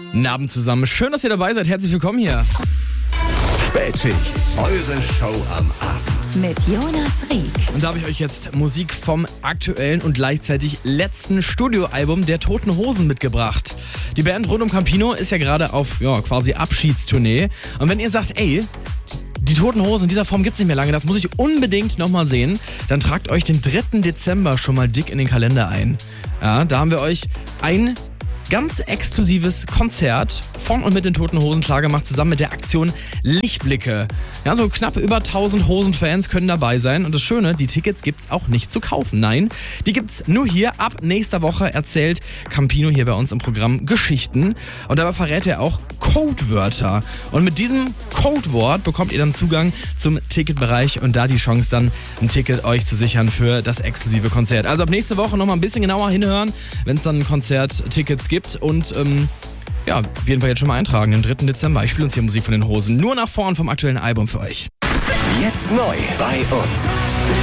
Guten Abend zusammen. Schön, dass ihr dabei seid. Herzlich willkommen hier. Spätschicht, eure Show am Abend. Mit Jonas Rieck. Und da habe ich euch jetzt Musik vom aktuellen und gleichzeitig letzten Studioalbum der Toten Hosen mitgebracht. Die Band rund um Campino ist ja gerade auf quasi Abschiedstournee. Und wenn ihr sagt, ey, die Toten Hosen in dieser Form gibt's nicht mehr lange, das muss ich unbedingt nochmal sehen, dann tragt euch den 3. Dezember schon mal dick in den Kalender ein. Ja, da haben wir euch ein ganz exklusives Konzert von und mit den Toten Hosen klar gemacht, zusammen mit der Aktion Lichtblicke. Ja, so knapp über 1000 Hosen-Fans können dabei sein. Und das Schöne, die Tickets gibt's auch nicht zu kaufen. Nein, die gibt's nur hier. Ab nächster Woche erzählt Campino hier bei uns im Programm Geschichten. Und dabei verrät er auch Codewörter. Und mit diesem Codewort bekommt ihr dann Zugang zum Ticketbereich und da die Chance dann, ein Ticket euch zu sichern für das exklusive Konzert. Also ab nächste Woche nochmal ein bisschen genauer hinhören, wenn es dann Konzerttickets gibt. Und auf jeden Fall jetzt schon mal eintragen, den 3. Dezember. Ich spiele uns hier Musik von den Hosen. Nur nach vorn vom aktuellen Album für euch. Jetzt neu bei uns.